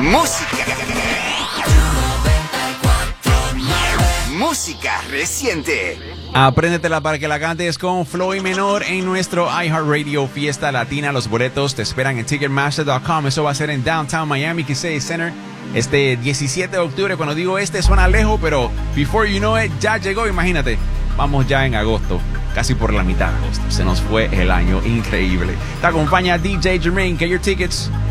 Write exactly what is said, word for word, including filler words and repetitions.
Música. Música reciente. Apréndetela para que la cantes con Flow y Menor en nuestro iHeartRadio Fiesta Latina. Los boletos te esperan en Ticketmaster punto com. Eso va a ser en Downtown Miami, Kissei Center, este diecisiete de octubre. Cuando digo este suena lejos, pero before you know it, ya llegó. Imagínate, vamos ya en agosto, casi por la mitad de agosto. Se nos fue el año, increíble. Te acompaña D J Jermaine. Get your tickets